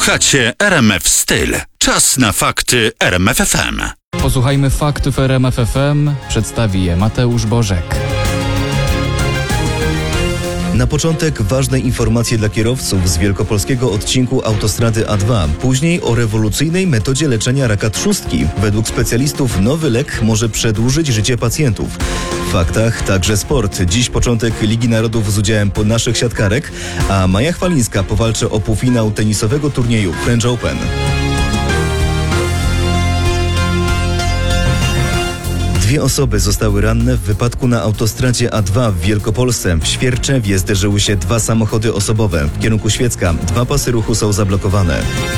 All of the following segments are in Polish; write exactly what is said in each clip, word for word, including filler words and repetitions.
Słuchacie R M F Styl. Czas na fakty R M F F M. Posłuchajmy faktów R M F F M. Przedstawi je Mateusz Bożek. Na początek ważne informacje dla kierowców z wielkopolskiego odcinku autostrady A dwa. Później o rewolucyjnej metodzie leczenia raka trzustki. Według specjalistów nowy lek może przedłużyć życie pacjentów. W faktach także sport. Dziś początek Ligi Narodów z udziałem naszych siatkarek, a Maja Chwalińska powalczy o półfinał tenisowego turnieju French Open. Dwie osoby zostały ranne w wypadku na autostradzie A dwa w Wielkopolsce. W Świerczewie zderzyły się dwa samochody osobowe. W kierunku Świecka dwa pasy ruchu są zablokowane.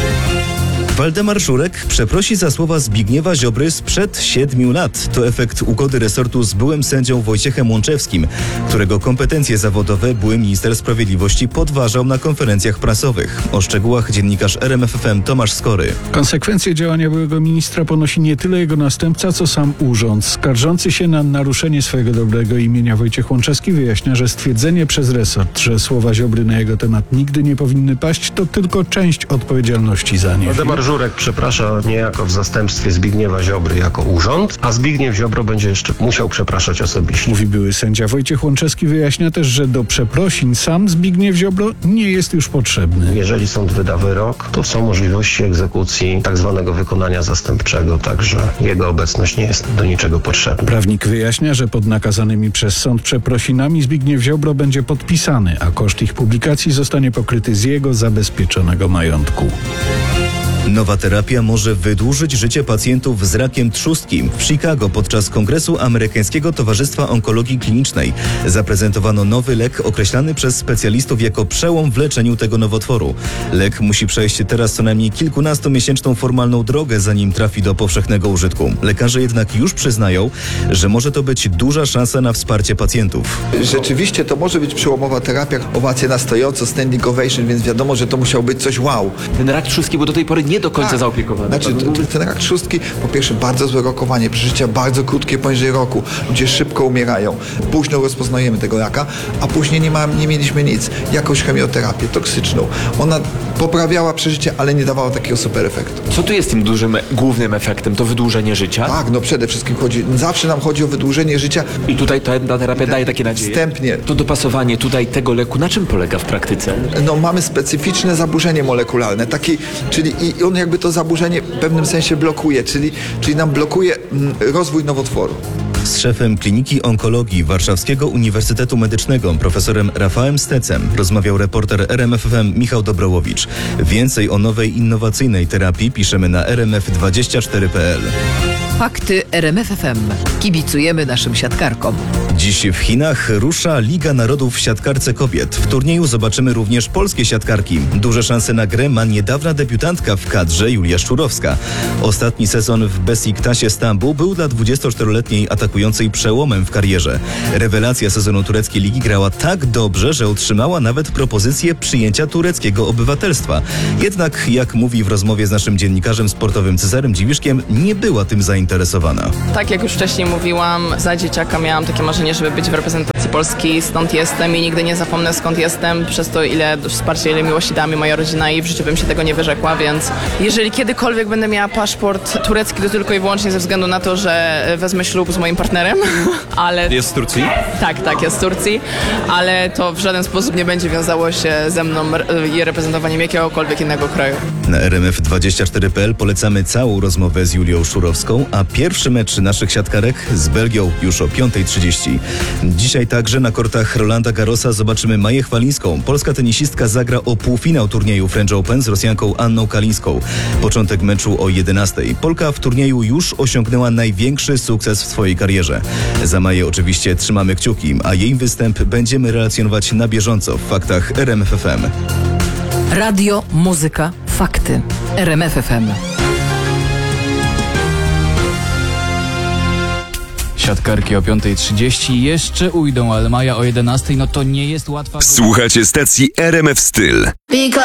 Waldemar Żurek przeprosi za słowa Zbigniewa Ziobry sprzed siedmiu lat. To efekt ugody resortu z byłym sędzią Wojciechem Łączewskim, którego kompetencje zawodowe były minister sprawiedliwości podważał na konferencjach prasowych. O szczegółach dziennikarz R M F F M Tomasz Skory. Konsekwencje działania byłego ministra ponosi nie tyle jego następca, co sam urząd. Skarżący się na naruszenie swojego dobrego imienia Wojciech Łączewski wyjaśnia, że stwierdzenie przez resort, że słowa Ziobry na jego temat nigdy nie powinny paść, to tylko część odpowiedzialności za nie. Waldemar Żurek przeprasza niejako w zastępstwie Zbigniewa Ziobry jako urząd, a Zbigniew Ziobro będzie jeszcze musiał przepraszać osobiście. Mówi były sędzia Wojciech Łączewski. Wyjaśnia też, że do przeprosin sam Zbigniew Ziobro nie jest już potrzebny. Jeżeli sąd wyda wyrok, to są możliwości egzekucji tak zwanego wykonania zastępczego, także jego obecność nie jest do niczego potrzebna. Prawnik wyjaśnia, że pod nakazanymi przez sąd przeprosinami Zbigniew Ziobro będzie podpisany, a koszt ich publikacji zostanie pokryty z jego zabezpieczonego majątku. Nowa terapia może wydłużyć życie pacjentów z rakiem trzustki. W Chicago podczas Kongresu Amerykańskiego Towarzystwa Onkologii Klinicznej zaprezentowano nowy lek określany przez specjalistów jako przełom w leczeniu tego nowotworu. Lek musi przejść teraz co najmniej kilkunastomiesięczną formalną drogę, zanim trafi do powszechnego użytku. Lekarze jednak już przyznają, że może to być duża szansa na wsparcie pacjentów. Rzeczywiście to może być przełomowa terapia, owacje na stojąco, standing ovation, więc wiadomo, że to musiał być coś wow. Ten rak trzustki był do tej pory nie do końca tak. zaopiekowany. Znaczy, t- ten rak trzustki, po pierwsze bardzo złe rokowanie, przeżycia bardzo krótkie poniżej roku, ludzie szybko umierają, późno rozpoznajemy tego raka, a później nie, ma, nie mieliśmy nic, jakąś chemioterapię toksyczną. Ona poprawiała przeżycie, ale nie dawała takiego super efektu. Co tu jest tym dużym, głównym efektem? To wydłużenie życia? Tak, no przede wszystkim chodzi, zawsze nam chodzi o wydłużenie życia. I tutaj ta, ta terapia daje takie nadzieje? Wstępnie. To dopasowanie tutaj tego leku, na czym polega w praktyce? No mamy specyficzne zaburzenie molekularne, taki, czyli i on jakby to zaburzenie w pewnym sensie blokuje, czyli, czyli nam blokuje mm, rozwój nowotworu. Z szefem Kliniki Onkologii Warszawskiego Uniwersytetu Medycznego, profesorem Rafałem Stecem, rozmawiał reporter R M F F M Michał Dobrołowicz. Więcej o nowej, innowacyjnej terapii piszemy na r m f dwadzieścia cztery kropka p l. Fakty R M F F M. Kibicujemy naszym siatkarkom. Dziś w Chinach rusza Liga Narodów w siatkarce kobiet. W turnieju zobaczymy również polskie siatkarki. Duże szanse na grę ma niedawna debiutantka w kadrze Julia Szczurowska. Ostatni sezon w Besiktasie Stambuł był dla dwudziestoczteroletniej atakującej przełomem w karierze. Rewelacja sezonu tureckiej ligi grała tak dobrze, że otrzymała nawet propozycję przyjęcia tureckiego obywatelstwa. Jednak, jak mówi w rozmowie z naszym dziennikarzem sportowym Cezarym Dziwiszkiem, nie była tym zainteresowana. Tak jak już wcześniej mówiłam, za dzieciaka miałam takie marzenie, żeby być w reprezentacji Polski, stąd jestem i nigdy nie zapomnę, skąd jestem, przez to ile wsparcia, ile miłości dała mi moja rodzina i w życiu bym się tego nie wyrzekła, więc jeżeli kiedykolwiek będę miała paszport turecki, to tylko i wyłącznie ze względu na to, że wezmę ślub z moim partnerem, ale... Jest z Turcji? Tak, tak, jest z Turcji, ale to w żaden sposób nie będzie wiązało się ze mną i reprezentowaniem jakiegokolwiek innego kraju. Na R M F dwadzieścia cztery kropka p l polecamy całą rozmowę z Julią Szurowską, a pierwszy mecz naszych siatkarek z Belgią już o piąta trzydzieści. Dzisiaj także na kortach Rolanda Garrosa zobaczymy Maję Chwalińską. Polska tenisistka zagra o półfinał turnieju French Open z Rosjanką Anną Kalińską. Początek meczu o jedenastej. Polka w turnieju już osiągnęła największy sukces w swojej karierze. Za Maję oczywiście trzymamy kciuki, a jej występ będziemy relacjonować na bieżąco w faktach R M F F M. Radio, muzyka, fakty. R M F F M. Siatkarki o piąta trzydzieści jeszcze ujdą, ale Maja o jedenastej, no to nie jest łatwa... Słuchacie stacji R M F Styl.